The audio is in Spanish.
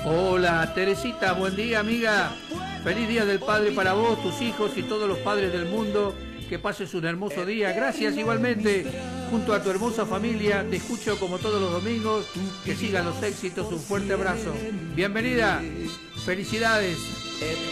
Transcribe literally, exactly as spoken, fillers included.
Hola, Teresita, buen día, amiga. Feliz Día del Padre para vos, tus hijos y todos los padres del mundo. Que pases un hermoso día. Gracias igualmente. Junto a tu hermosa familia, te escucho como todos los domingos. Que sigan los éxitos. Un fuerte abrazo. Bienvenida. Felicidades.